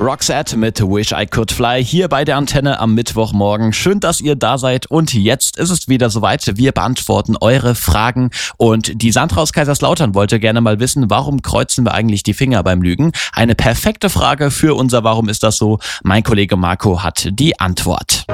Roxette mit Wish I Could Fly hier bei der Antenne am Mittwochmorgen. Schön, dass ihr da seid und jetzt ist es wieder soweit. Wir beantworten eure Fragen und die Sandra aus Kaiserslautern wollte gerne mal wissen, warum kreuzen wir eigentlich die Finger beim Lügen? Eine perfekte Frage für unser Warum ist das so? Mein Kollege Marco hat die Antwort.